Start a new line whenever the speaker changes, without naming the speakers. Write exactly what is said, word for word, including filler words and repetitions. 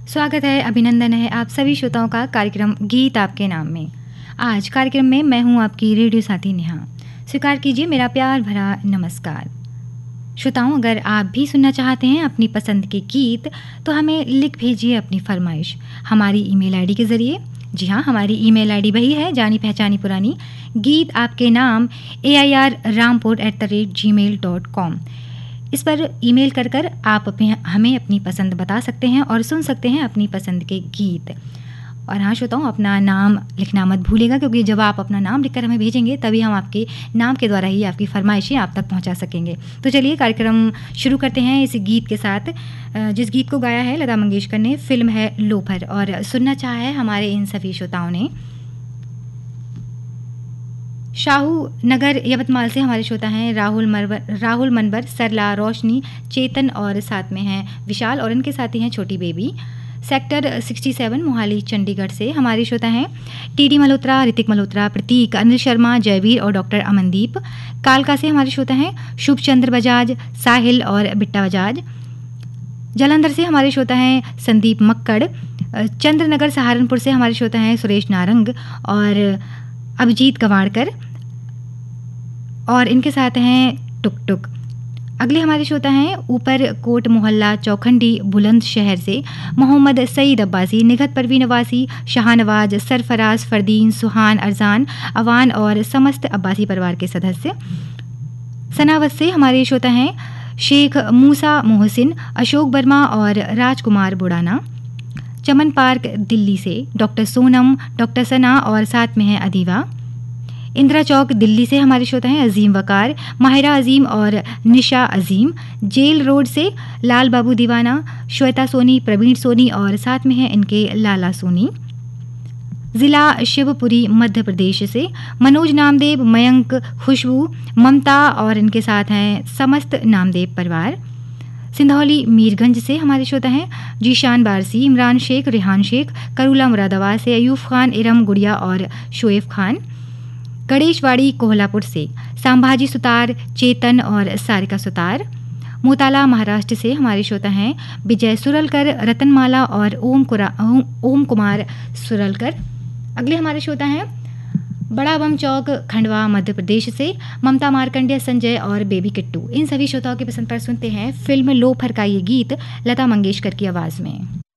स्वागत है, अभिनंदन है आप सभी श्रोताओं का कार्यक्रम गीत आपके नाम में। आज कार्यक्रम में मैं हूं आपकी रेडियो साथी नेहा। स्वीकार कीजिए मेरा प्यार भरा नमस्कार। श्रोताओं, अगर आप भी सुनना चाहते हैं अपनी पसंद के गीत तो हमें लिख भेजिए अपनी फरमाइश हमारी ईमेल आईडी के ज़रिए। जी हाँ, हमारी ईमेल आईडी वही है, जानी पहचानी पुरानी, गीत आपके नाम ए I R Rampur at the rate ji mail dot com. इस पर ईमेल कर कर आप अपने हमें अपनी पसंद बता सकते हैं और सुन सकते हैं अपनी पसंद के गीत। और हाँ श्रोताओं, अपना नाम लिखना मत भूलिएगा, क्योंकि जब आप अपना नाम लिखकर हमें भेजेंगे तभी हम आपके नाम के द्वारा ही आपकी फरमाइशें आप तक पहुंचा सकेंगे। तो चलिए कार्यक्रम शुरू करते हैं इस गीत के साथ, जिस गीत को गाया है लता मंगेशकर ने। फिल्म है लोफर और सुनना चाहा है हमारे इन सभी श्रोताओं ने। शाहू नगर यवतमाल से हमारे श्रोता हैं राहुल मरवर राहुल मनबर, सरला, रोशनी, चेतन और साथ में हैं विशाल और इनके साथी हैं छोटी बेबी। सेक्टर सड़सठ मोहाली चंडीगढ़ से हमारे श्रोता हैं टीडी मल्होत्रा, ऋतिक मल्होत्रा, प्रतीक, अनिल शर्मा, जयवीर और डॉक्टर अमनदीप। कालका से हमारे श्रोता हैं शुभ चंद्र बजाज, साहिल और बिट्टा बजाज। जालंधर से हमारे श्रोता हैं संदीप मक्कड़। चंद्रनगर सहारनपुर से हमारे श्रोता हैं सुरेश नारंग और अभिजीत गवाड़कर और इनके साथ हैं टुक टुक। अगले हमारे श्रोता हैं ऊपर कोट मोहल्ला चौखंडी बुलंदशहर से मोहम्मद सईद अब्बासी, निघत परवीन अब्बासी, शाहनवाज, सरफराज, फरदीन, सुहान, अरजान, अवान और समस्त अब्बासी परिवार के सदस्य। सनावत से हमारे श्रोता हैं शेख मूसा मोहसिन, अशोक वर्मा और राजकुमार बुड़ाना। चमन पार्क दिल्ली से डॉक्टर सोनम, डॉक्टर सना और साथ में है अदीवा। इंदिरा चौक दिल्ली से हमारे श्रोता हैं अजीम वकार, माहिरा अजीम और निशा अजीम। जेल रोड से लाल बाबू दीवाना, श्वेता सोनी, प्रवीण सोनी और साथ में है इनके लाला सोनी। ज़िला शिवपुरी मध्य प्रदेश से मनोज नामदेव, मयंक, खुशबू, ममता और इनके साथ हैं समस्त नामदेव परिवार। सिंधौली मीरगंज से हमारे श्रोता हैं जीशान बारसी, इमरान शेख, रेहान शेख। करूला मुरादाबाद से अयूब खान, इरम गुड़िया और शोएब खान। गणेशवाड़ी कोल्हापुर से संभाजी सुतार, चेतन और सारिका सुतार। मोताला महाराष्ट्र से हमारे श्रोता हैं विजय सुरलकर, रतनमाला और ओम कुरा ओम कुमार सुरलकर। अगले हमारे श्रोता हैं बड़ा बम चौक खंडवा मध्य प्रदेश से ममता मार्कंडेय, संजय और बेबी किट्टू। इन सभी श्रोताओं की पसंद पर सुनते हैं फिल्म लोफर का ये गीत लता मंगेशकर की आवाज़ में।